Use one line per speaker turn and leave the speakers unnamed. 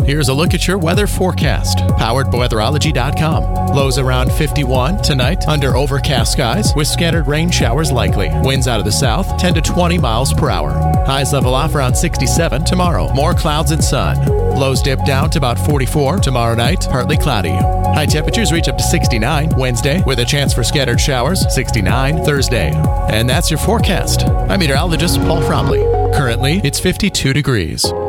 Here's a look at your weather forecast, powered by weatherology.com. Lows around 51 tonight under overcast skies with scattered rain showers likely. Winds out of the south 10 to 20 miles per hour. Highs level off around 67 tomorrow. More clouds and sun. Lows dip down to about 44 tomorrow night, partly cloudy. High temperatures reach up to 69 Wednesday with a chance for scattered showers, 69 Thursday. And that's your forecast. I'm meteorologist Paul Fromley. Currently, it's 52 degrees.